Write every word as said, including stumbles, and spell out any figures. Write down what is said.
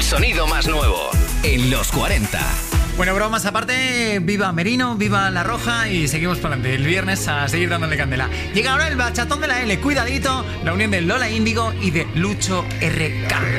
sonido más nuevo en los cuarenta. Bueno, bromas aparte, viva Merino, viva La Roja y seguimos para adelante. El viernes a seguir dándole candela. Llega ahora el bachatón de la L, cuidadito, la unión de Lola Índigo y de Lucho R K.